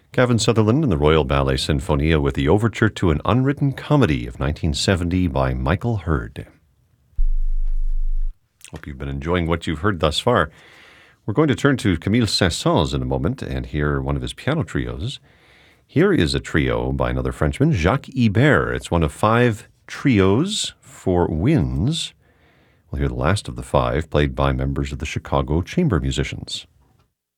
Kevin Sutherland and the Royal Ballet Sinfonia with the overture to an unwritten comedy of 1970 by Michael Hurd. Hope you've been enjoying what you've heard thus far. We're going to turn to Camille Saint-Saëns in a moment and hear one of his piano trios. Here is a trio by another Frenchman, Jacques Ibert. It's one of 5 trios for winds. We'll hear the last of the 5 played by members of the Chicago Chamber Musicians.